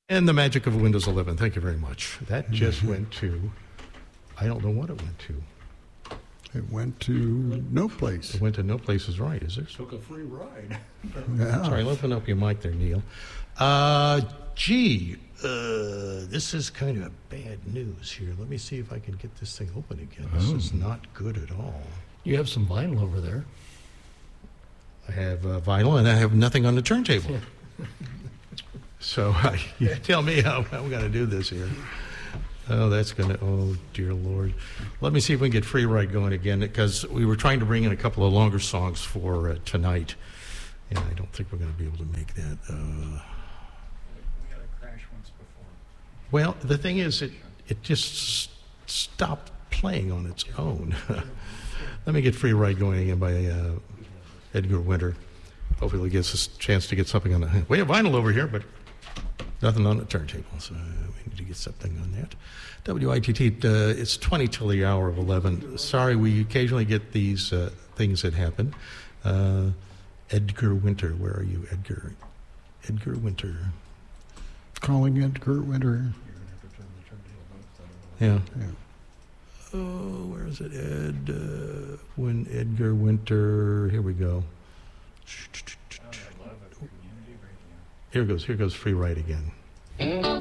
And the magic of Windows 11. Thank you very much. That just went to, I don't know what it went to. It went to no place. It went to no place is right, is it? Took a free ride. Yeah. Sorry, open up your mic there, Neil. This is kind of bad news here. Let me see if I can get this thing open again. This is not good at all. You have some vinyl over there. I have vinyl, and I have nothing on the turntable. So you tell me how we're going to do this here. Oh, that's going to, oh, dear Lord. Let me see if we can get Free Ride going again, because we were trying to bring in a couple of longer songs for tonight, and I don't think we're going to be able to make that. We had a crash once before. Well, the thing is, it just stopped playing on its own. Let me get Free Ride going again by Edgar Winter. Hopefully it gives us a chance to get something on the... We have vinyl over here, but nothing on the turntable, so we need to get something on that. WITT, it's 20 till the hour of 11. Sorry, we occasionally get these things that happen. Edgar Winter, where are you, Edgar? Edgar Winter. Calling Edgar Winter. Yeah. Oh, where is it, Ed? When Edgar Winter, here we go. Here goes Free Ride again.